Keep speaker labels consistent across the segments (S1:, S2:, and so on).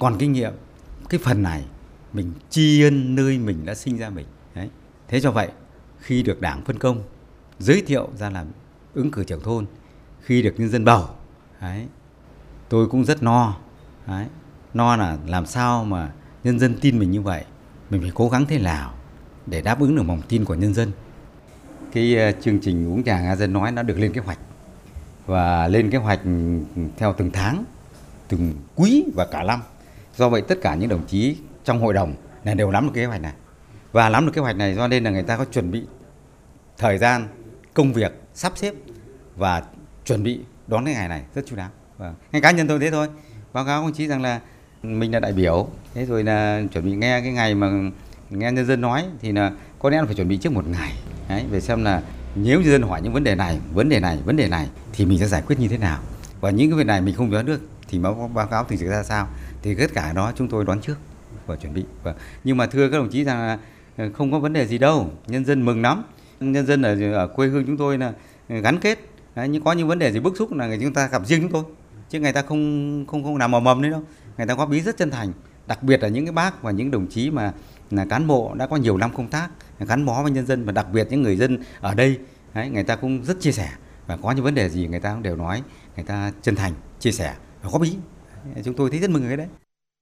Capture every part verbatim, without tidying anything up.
S1: còn kinh nghiệm. Cái phần này mình tri ân nơi mình đã sinh ra mình. Đấy. Thế do vậy, khi được Đảng phân công, giới thiệu ra làm ứng cử trưởng thôn, khi được nhân dân bầu, đấy, tôi cũng rất no. Đấy. No là làm sao mà nhân dân tin mình như vậy, mình phải cố gắng thế nào để đáp ứng được lòng tin của nhân dân. Cái uh, chương trình uống trà nghe dân nói đã được lên kế hoạch, và lên kế hoạch theo từng tháng, từng quý và cả năm. Do vậy tất cả những đồng chí trong hội đồng này đều nắm được kế hoạch này. Và nắm được kế hoạch này do nên là người ta có chuẩn bị thời gian, công việc, sắp xếp và chuẩn bị đón cái ngày này rất chu đáo. Và ngay cá nhân tôi thế thôi. Báo cáo các đồng chí rằng là mình là đại biểu, thế rồi là chuẩn bị nghe cái ngày mà nghe nhân dân nói thì là có lẽ là phải chuẩn bị trước một ngày. Đấy, về xem là nếu nhân dân hỏi những vấn đề này, vấn đề này, vấn đề này thì mình sẽ giải quyết như thế nào. Và những cái việc này mình không đoán được thì báo, báo cáo thực sự ra sao. Thì tất cả đó chúng tôi đoán trước và chuẩn bị. Và, nhưng mà thưa các đồng chí rằng là không có vấn đề gì đâu, nhân dân mừng lắm. Nhân dân ở, ở quê hương chúng tôi là gắn kết. Đấy, nhưng có những vấn đề gì bức xúc là người chúng ta gặp riêng chúng tôi, chứ người ta không không không làm mầm mầm đấy đâu. Người ta góp ý rất chân thành, đặc biệt là những cái bác và những đồng chí mà là cán bộ đã có nhiều năm công tác gắn bó với nhân dân, và đặc biệt những người dân ở đây, đấy, người ta cũng rất chia sẻ, và có những vấn đề gì người ta cũng đều nói, người ta chân thành chia sẻ và góp ý. Chúng tôi thấy rất mừng cái đấy.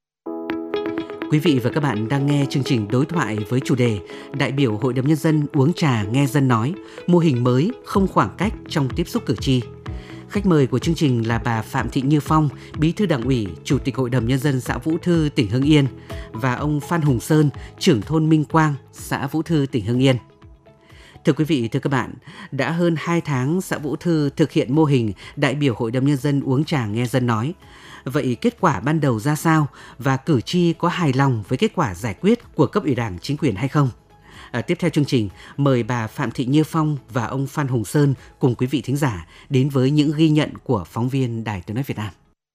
S2: Quý vị và các bạn đang nghe chương trình đối thoại với chủ đề Đại biểu Hội đồng Nhân dân uống trà nghe dân nói, mô hình mới không khoảng cách trong tiếp xúc cử tri. Khách mời của chương trình là bà Phạm Thị Như Phong, Bí thư Đảng ủy, Chủ tịch Hội đồng Nhân dân xã Vũ Thư, tỉnh Hưng Yên, và ông Phan Hùng Sơn, trưởng thôn Minh Quang, xã Vũ Thư, tỉnh Hưng Yên. Thưa quý vị, thưa các bạn, đã hơn hai tháng xã Vũ Thư thực hiện mô hình Đại biểu Hội đồng Nhân dân uống trà nghe dân nói. Vậy kết quả ban đầu ra sao và cử tri có hài lòng với kết quả giải quyết của cấp ủy Đảng chính quyền hay không? À, tiếp theo chương trình, mời bà Phạm Thị Như Phong và ông Phan Hùng Sơn cùng quý vị thính giả đến với những ghi nhận của phóng viên Đài Tiếng nói Việt Nam.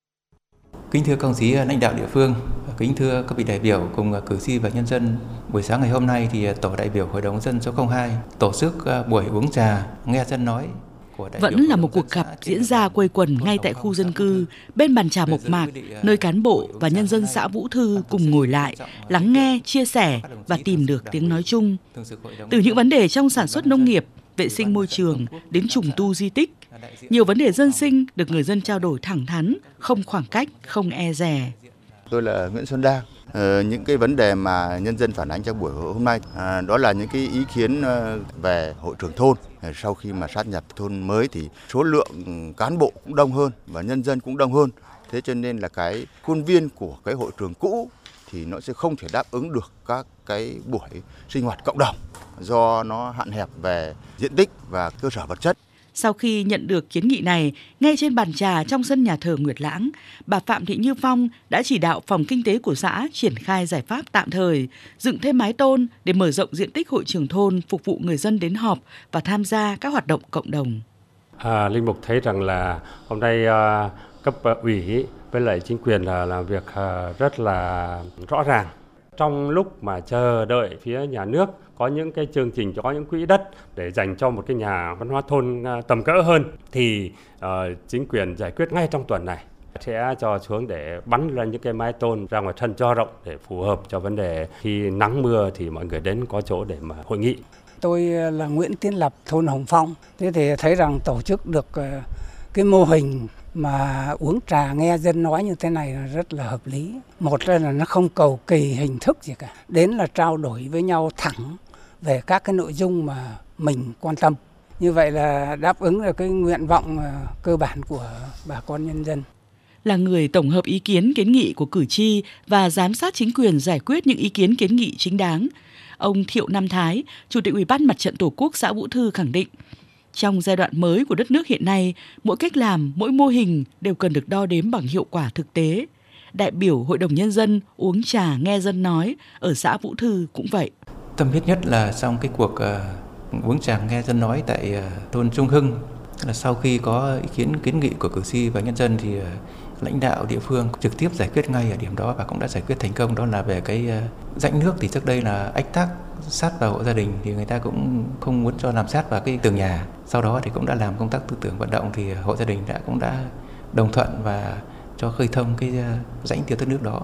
S3: Kính thưa các đồng chí lãnh đạo địa phương, kính thưa các vị đại biểu cùng cử tri và nhân dân, buổi sáng ngày hôm nay thì tổ đại biểu Hội đồng Nhân dân số không hai tổ chức buổi uống trà nghe dân nói.
S4: Vẫn là một cuộc gặp diễn ra quây quần ngay tại khu dân cư, bên bàn trà mộc mạc, nơi cán bộ và nhân dân xã Vũ Thư cùng ngồi lại, lắng nghe, chia sẻ và tìm được tiếng nói chung. Từ những vấn đề trong sản xuất nông nghiệp, vệ sinh môi trường đến trùng tu di tích, nhiều vấn đề dân sinh được người dân trao đổi thẳng thắn, không khoảng cách, không e dè.
S5: Tôi là Nguyễn Xuân Đang. Ờ, những cái vấn đề mà nhân dân phản ánh trong buổi hôm nay à, đó là những cái ý kiến về hội trưởng thôn. Sau khi mà sát nhập thôn mới thì số lượng cán bộ cũng đông hơn và nhân dân cũng đông hơn. Thế cho nên là cái khuôn viên của cái hội trường cũ thì nó sẽ không thể đáp ứng được các cái buổi sinh hoạt cộng đồng do nó hạn hẹp về diện tích và cơ sở vật chất.
S4: Sau khi nhận được kiến nghị này, ngay trên bàn trà trong sân nhà thờ Nguyệt Lãng, bà Phạm Thị Như Phong đã chỉ đạo phòng kinh tế của xã triển khai giải pháp tạm thời, dựng thêm mái tôn để mở rộng diện tích hội trường thôn phục vụ người dân đến họp và tham gia các hoạt động cộng đồng.
S6: À, Linh Mục thấy rằng là hôm nay uh, cấp uh, ủy với lại chính quyền là làm việc uh, rất là rõ ràng. Trong lúc mà chờ đợi phía nhà nước có những cái chương trình, có những quỹ đất để dành cho một cái nhà văn hóa thôn tầm cỡ hơn thì uh, chính quyền giải quyết ngay trong tuần này, sẽ cho xuống để bắn lên những cái mái tôn ra ngoài sân cho rộng để phù hợp cho vấn đề khi nắng mưa thì mọi người đến có chỗ để mà hội nghị.
S7: Tôi là Nguyễn Tiến Lập, thôn Hồng Phong. Thế thì thấy rằng tổ chức được cái mô hình mà uống trà nghe dân nói như thế này là rất là hợp lý. Một là nó không cầu kỳ hình thức gì cả, đến là trao đổi với nhau thẳng về các cái nội dung mà mình quan tâm. Như vậy là đáp ứng được cái nguyện vọng cơ bản của bà con nhân dân.
S4: Là người tổng hợp ý kiến kiến nghị của cử tri và giám sát chính quyền giải quyết những ý kiến kiến nghị chính đáng, ông Thiệu Nam Thái, Chủ tịch Ủy ban Mặt trận Tổ quốc xã Vũ Thư khẳng định, trong giai đoạn mới của đất nước hiện nay, mỗi cách làm, mỗi mô hình đều cần được đo đếm bằng hiệu quả thực tế. Đại biểu Hội đồng Nhân dân uống trà nghe dân nói ở xã Vũ Thư cũng vậy.
S3: Tâm huyết nhất là trong cái cuộc uh, uống trà nghe dân nói tại uh, thôn Trung Hưng, là sau khi có ý kiến kiến nghị của cử tri và nhân dân thì uh, lãnh đạo địa phương trực tiếp giải quyết ngay ở điểm đó và cũng đã giải quyết thành công. Đó là về cái uh, rãnh nước thì trước đây là ách tắc sát vào hộ gia đình thì người ta cũng không muốn cho làm sát vào cái tường nhà. Sau đó thì cũng đã làm công tác tư tưởng vận động thì hộ gia đình đã cũng đã đồng thuận và cho khơi thông cái uh, rãnh tiêu thoát nước đó.